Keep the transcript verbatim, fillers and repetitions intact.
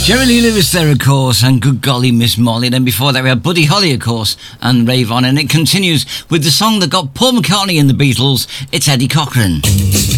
Jerry Lee Lewis there, of course, and Good Golly Miss Molly. Then before that we had Buddy Holly, of course, and Rave On. And it continues with the song that got Paul McCartney and the Beatles. It's Eddie Cochran.